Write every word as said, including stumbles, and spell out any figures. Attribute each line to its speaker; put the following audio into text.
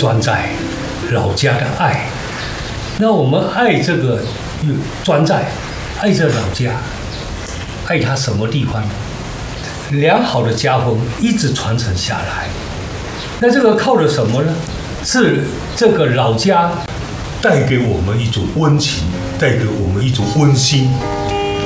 Speaker 1: 专在老家的爱。那我们爱这个专在，爱这老家，爱它什么地方？良好的家风一直传承下来。那这个靠的什么呢？是这个老家带给我们一种温情，带给我们一种温馨。